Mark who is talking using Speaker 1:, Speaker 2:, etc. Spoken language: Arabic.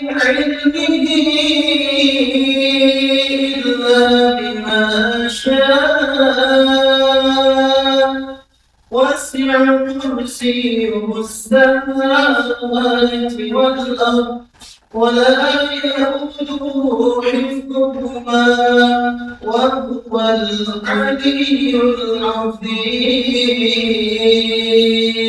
Speaker 1: علمه إلا بما شاء وسع كرسيه السماوات والأرض ولا يئوده حفظهما وهو العلي العظيم